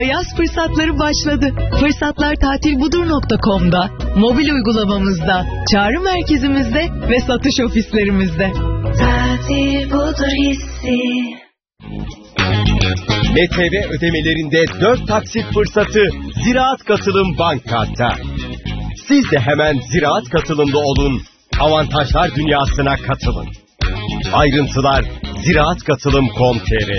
Yaz fırsatları başladı. Fırsatlar tatilbudur.com'da, mobil uygulamamızda, çağrı merkezimizde ve satış ofislerimizde. Tatil budur hissi. MTV ödemelerinde 4 taksit fırsatı Ziraat Katılım Bank Kart'ta. Siz de hemen Ziraat Katılım'da olun, avantajlar dünyasına katılın. Ayrıntılar ziraatkatılım.com.tr.